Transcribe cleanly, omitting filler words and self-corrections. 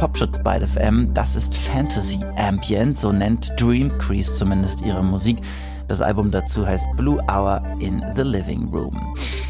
Popschutz bei FM. Das ist Fantasy Ambient, so nennt Dreamcrease zumindest ihre Musik. Das Album dazu heißt Blue Hour in the Living Room.